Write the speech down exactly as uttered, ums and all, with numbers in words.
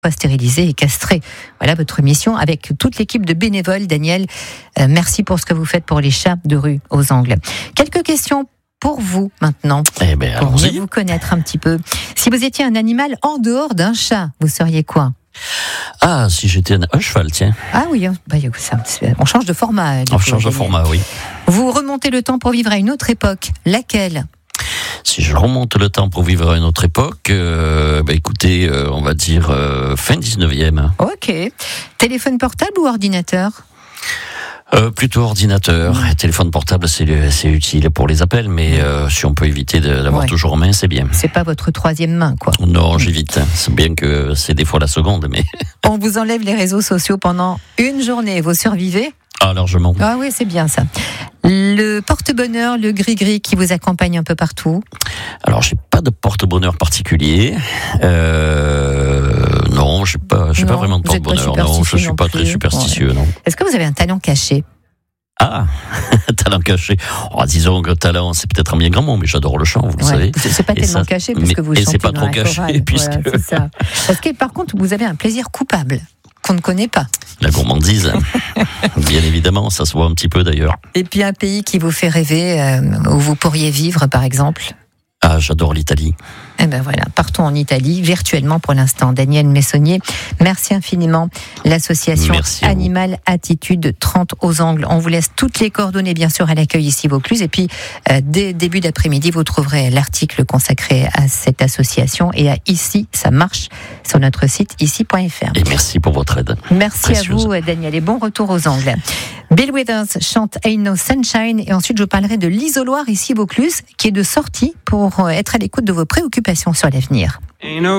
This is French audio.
pas stérilisés et castrés. Voilà votre mission avec toute l'équipe de bénévoles. Daniel, euh, merci pour ce que vous faites pour les chats de rue aux Angles. Quelques questions pour vous maintenant, eh ben, pour allons-y. mieux vous connaître un petit peu. Si vous étiez un animal en dehors d'un chat, vous seriez quoi ? Ah, si j'étais un, un cheval, tiens. Ah oui, hein. bah, ça, on change de format. On change de format, oui. Vous remontez le temps pour vivre à une autre époque. Laquelle ? Si je remonte le temps pour vivre à une autre époque, euh, bah écoutez, euh, on va dire euh, fin dix-neuvième. Ok. Téléphone portable ou ordinateur ? Euh, plutôt ordinateur. Mmh. Téléphone portable, c'est, c'est utile pour les appels, mais euh, si on peut éviter de, d'avoir ouais. toujours en main, c'est bien. C'est pas votre troisième main, quoi. Non, j'évite. C'est bien que c'est des fois la seconde, mais... On vous enlève les réseaux sociaux pendant une journée. Vous survivez ? Ah, largement. Ah oui, c'est bien ça. Le porte-bonheur, le gris-gris qui vous accompagne un peu partout ? Alors, j'ai pas de porte-bonheur particulier. Euh, non, j'ai pas, j'ai non, pas vraiment de porte-bonheur. Non, je suis pas plus. très superstitieux, ouais. non. Est-ce que vous avez un talent caché ? Ah, talent caché. Oh, disons que talent, c'est peut-être un bien grand mot, mais j'adore le chant, vous le ouais, savez. C'est pas et tellement ça, caché parce mais, que vous et chantez c'est pas dans trop la caché, chorale. puisque. Voilà, c'est ça. Parce que par contre, vous avez un plaisir coupable qu'on ne connaît pas. La gourmandise, bien évidemment, ça se voit un petit peu d'ailleurs. Et puis un pays qui vous fait rêver, euh, où vous pourriez vivre, par exemple ? Ah, j'adore l'Italie. Eh ben voilà, partons en Italie, virtuellement pour l'instant. Daniel Messonnier, merci infiniment. L'association Animal Attitude trente aux Angles. On vous laisse toutes les coordonnées, bien sûr, à l'accueil ici Vaucluse. Et puis, euh, dès début d'après-midi, vous trouverez l'article consacré à cette association et à Ici, ça marche, sur notre site ici point f r. Et merci pour votre aide. Merci précieuse. à vous, Daniel, et bon retour aux Angles. Bill Withers chante Ain't No Sunshine, et ensuite je vous parlerai de l'isoloir ici Vaucluse, qui est de sortie pour être à l'écoute de vos préoccupations sur l'avenir.